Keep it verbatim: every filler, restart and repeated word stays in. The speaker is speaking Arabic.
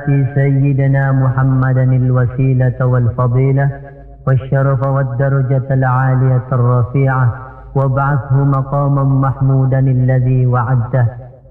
سيدنا محمدا الوسيلة والفضيلة والشرف والدرجة العالية الرفيعة، وابعثه مقاما محمودا الذي وعدته.